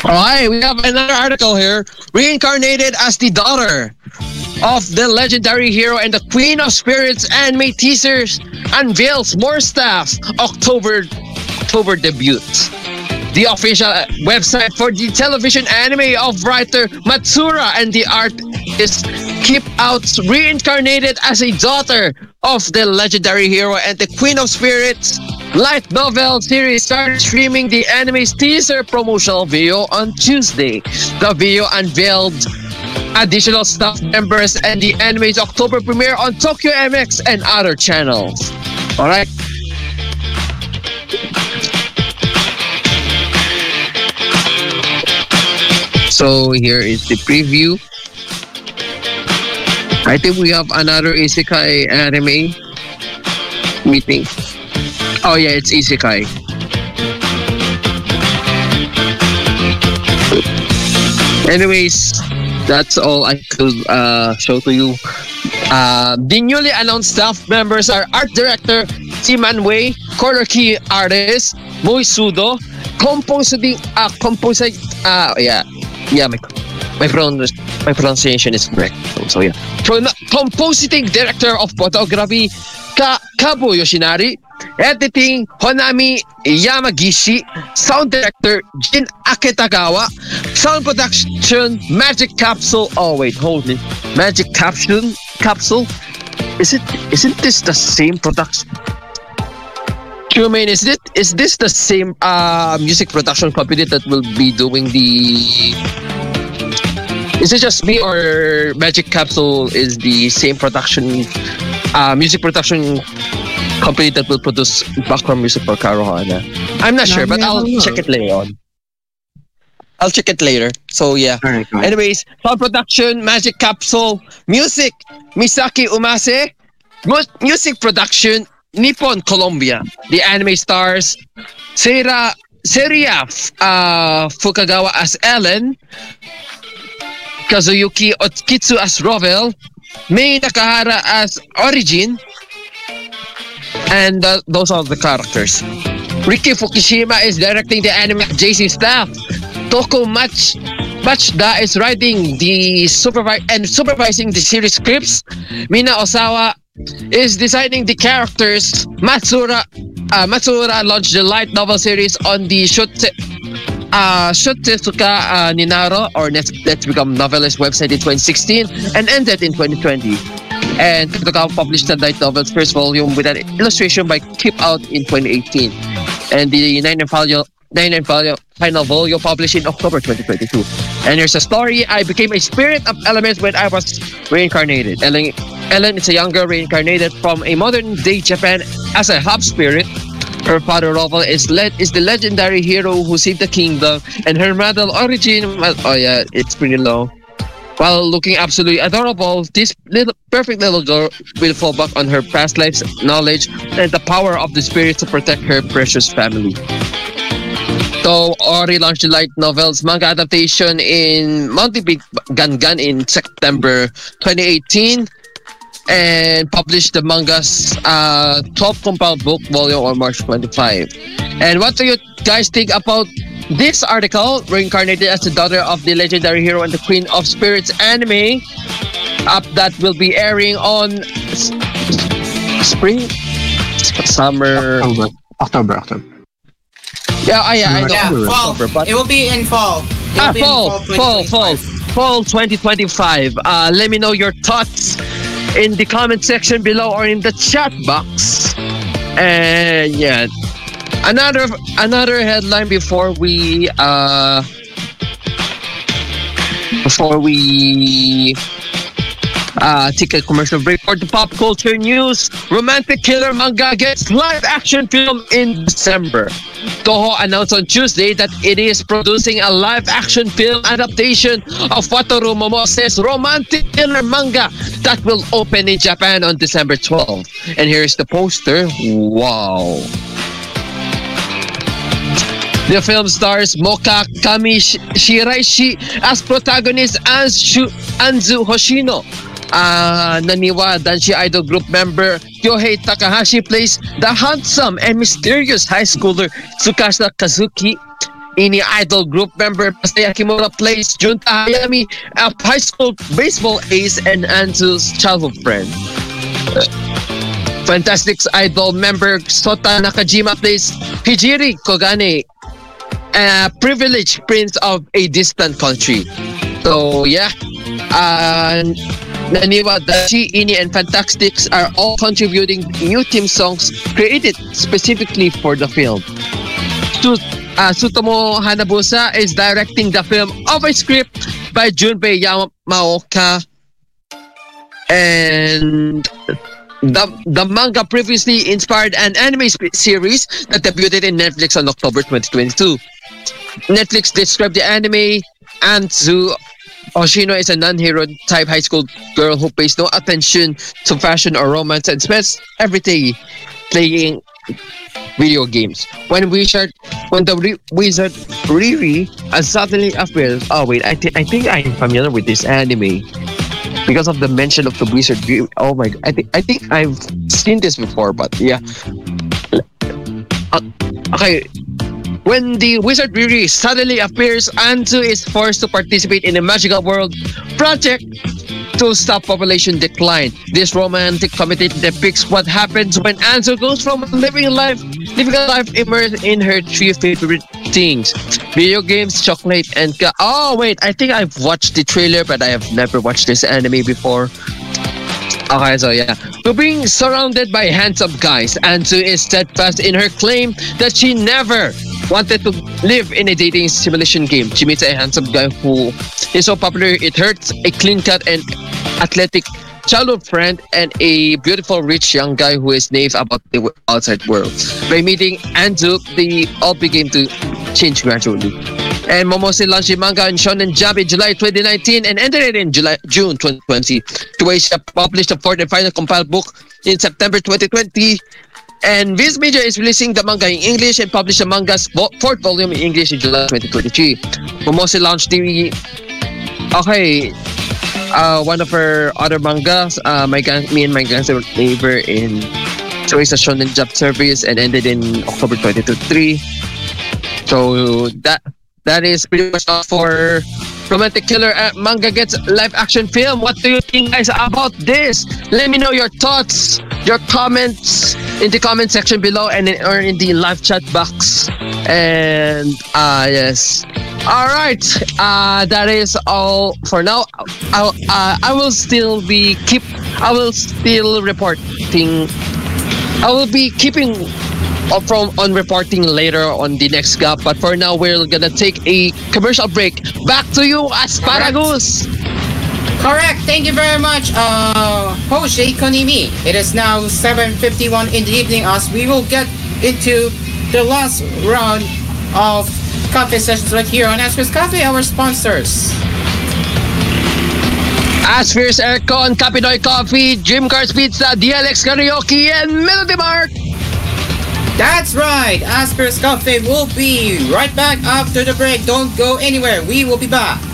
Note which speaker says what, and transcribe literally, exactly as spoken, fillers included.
Speaker 1: Alright, we have another article here. Reincarnated as the daughter of the legendary hero and the Queen of Spirits anime teasers unveils more staff October October debut. The official website for the television anime of writer Matsura and the artist Keep Out reincarnated as a daughter of the legendary hero and the Queen of Spirits light novel series started streaming the anime's teaser promotional video on Tuesday. The video unveiled additional staff members and the anime's October premiere on Tokyo M X and other channels. Alright. So here is the preview. I think we have another Isekai anime meeting. Oh yeah, it's Isekai. Anyways, that's all I could uh, show to you. Uh, the newly announced staff members are art director Siman Wei, color key artist Moisudo, composing, uh, composite, uh, yeah, yeah, my, my, pronun- my pronunciation is correct. So, so yeah, Pro- compositing director of photography Ka- Kabu Yoshinari, editing Honami Yamagishi, sound director Jin Aketagawa, sound production Magic Capsule. Oh wait, hold it. Magic Capsule? Capsule? Is it? Isn't this the same production? Human, is it? Is this the same uh, music production company that will be doing the? Is it just me or Magic Capsule is the same production, uh, music production company that will produce background music for Karohana? I'm not sure, but I'll check it later on. I'll check it later. So yeah.
Speaker 2: All right,
Speaker 1: anyways, sound production, Magic Capsule, music, Misaki Umase, mu- music production, Nippon Columbia. The anime stars Seira Seria uh, Fukagawa as Ellen, Kazuyuki Otkitsu as Rovel, Mei Nakahara as Origin, and uh, those are the characters. Riki Fukushima is directing the anime J C staff. Toko Mach Machida is writing the supervi- and supervising the series scripts. Mina Osawa is designing the characters. Matsura uh, Matsura launched the light novel series on the Shotse uh, Shotsuka uh, Ninaro or Let's, Let's Become Novelist website in twenty sixteen and ended in twenty twenty. And Kadokawa published the light novel's first volume with an illustration by Keep Out in twenty eighteen. And the nine and folio, nine and folio, final volume published in October twenty twenty-two. And here's a story. I became a spirit of elements when I was reincarnated. Ellen, Ellen is a young girl reincarnated from a modern day Japan as a half spirit. Her father Rovel is led is the legendary hero who saved the kingdom, and her mother Origin. Oh yeah, it's pretty low. While looking absolutely adorable, this little perfect little girl will fall back on her past life's knowledge and the power of the spirit to protect her precious family. So Ori launched the light novel's manga adaptation in Monty Big Gangan in September twenty eighteen and published the manga's uh, twelve compound book volume on March twenty-fifth. And what do you guys think about this article? Reincarnated as the daughter of the legendary hero and the Queen of Spirits anime up that will be airing on s- spring, summer,
Speaker 2: October, October, October.
Speaker 1: Yeah, I, yeah, I know.
Speaker 3: Yeah, fall.
Speaker 1: October, but
Speaker 3: It will be in fall. It will
Speaker 1: ah,
Speaker 3: be in
Speaker 1: fall, fall, fall,
Speaker 3: twenty twenty-five.
Speaker 1: fall twenty twenty-five. Uh, let me know your thoughts in the comment section below or in the chat box. And yeah, another another headline before we uh before we uh take a commercial break for the pop culture news. Romantic Killer manga gets live action film in December. Toho announced on Tuesday that it is producing a live action film adaptation of Wataru Momose's Romantic Killer manga that will open in Japan on December twelfth. And here's the poster. Wow. The film stars Moka Kami Shiraishi as protagonist Anzu, Anzu Hoshino. Uh, Naniwa Danshi idol group member Kyohei Takahashi plays the handsome and mysterious high schooler Tsukasa Kazuki. Ini idol group member Masaya Kimura plays Junta Hayami, a high school baseball ace and Anzu's childhood friend. Fantastic's idol member Sota Nakajima plays Hijiri Kogane, a privileged prince of a distant country. So yeah, uh, Naniwa, Dachi, Ini, and Fantastics are all contributing new theme songs created specifically for the film. Su- uh, Sutomo Hanabusa is directing the film of a script by Junpei Yamaoka, and the, the manga previously inspired an anime sp- series that debuted in Netflix on October twenty twenty-two. Netflix described the anime Anzu Oshino is a non-hero type high school girl who pays no attention to fashion or romance and spends every day playing video games. When Wizard, when the re- wizard Riri uh, suddenly appears. Oh wait, I think I think I'm familiar with this anime because of the mention of the wizard. Riri. Oh my, I think I think I've seen this before, but yeah. Uh, okay. When the wizard Riri suddenly appears, Anzu is forced to participate in a magical world project to stop population decline. This romantic comedy depicts what happens when Anzu goes from living a life, living a life immersed in her three favorite things: video games, chocolate, and ca- oh wait, I think I've watched the trailer, but I have never watched this anime before. Okay, so yeah. To being surrounded by handsome guys, Anzu is steadfast in her claim that she never wanted to live in a dating simulation game. She meets a handsome guy who is so popular it hurts, a clean-cut and athletic childhood friend, and a beautiful rich young guy who is naive about the outside world. By meeting Anzu, they all begin to change gradually. And Momose launched the manga in Shonen Jump in July twenty nineteen and ended it in July June twenty twenty. Shueisha published the fourth and final compiled book in September twenty twenty. And Viz Media is releasing the manga in English and published the manga's vo- fourth volume in English in July twenty twenty-three. Momose launched the... Okay, uh, one of her other mangas, uh, my gang, me and my gangster neighbor in Shueisha Shonen Jump service, and ended in October twenty twenty-three. So that that is pretty much all for Romantic Killer uh, manga gets live action film. What do you think, guys, about this? Let me know your thoughts, your comments in the comment section below, and in, or in the live chat box. And uh yes, all right. Uh, that is all for now. I'll, uh, I will still be keep. I will still reporting. I will be keeping from on reporting later on the next gap, but for now we're gonna take a commercial break. Back to you, Asparagus.
Speaker 2: Correct. Thank you very much, uh, Jose Konimi. It is now seven fifty-one in the evening as we will get into the last round of coffee sessions right here on Aspers Cafe, our sponsors.
Speaker 1: Aspers Aircon, Capinoy Coffee, Jim Cars Pizza, D L X Karaoke, and Melody Mark.
Speaker 2: That's right. Aspers Cafe will be right back after the break. Don't go anywhere. We will be back.